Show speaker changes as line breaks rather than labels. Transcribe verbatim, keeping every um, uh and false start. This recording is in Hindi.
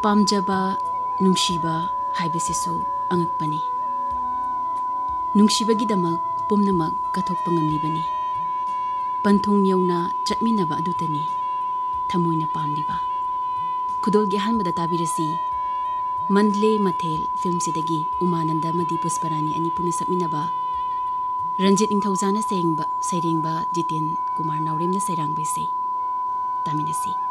पामजबा नुंशिबा हाइबसिसु अंगकपनि नुंशिबगिदमक पुमनमक कथोकप ngamlibani पंथोंग यौना चटमिनबा अदुतनी थमोइना पामलिबा खुदोलगी अहनबदा ताबिरसी मंदले मथेल फिल्म सिदगी उमानंद मदी पुष्परानी अनि पुना सकमिनबा रंजित इंथौजाना सेंगबा सैरेंगबा जितेन कुमार नावरेमना सैरांगबे से तामिनसी।